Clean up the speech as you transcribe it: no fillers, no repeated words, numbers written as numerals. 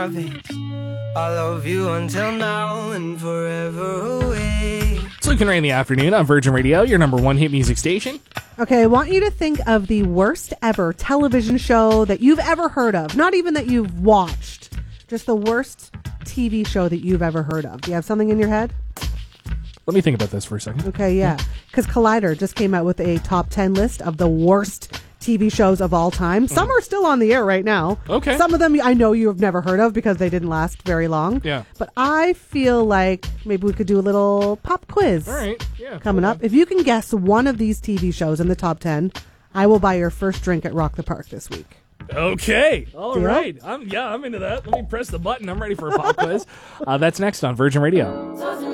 I love you until now and forever away. It's Luke and Ray in the afternoon on Virgin Radio, your number one hit music station. Okay, I want you to think of the worst ever television show that you've ever heard of. Not even that you've watched. Just the worst TV show that you've ever heard of. Do you have something in your head? Let me think about this for a second. Okay, yeah. Because Collider just came out with a top 10 list of the worst TV shows of all time. Some are still on the air right now. Okay. Some of them I know you have never heard of because they didn't last very long. Yeah. But I feel like maybe we could do a little pop quiz. All right. Yeah. Coming up. If you can guess one of these TV shows in the top 10, I will buy your first drink at Rock the Park this week. Okay. All Deal? right. I'm into that. Let me press the button. I'm ready for a pop quiz. That's next on Virgin Radio.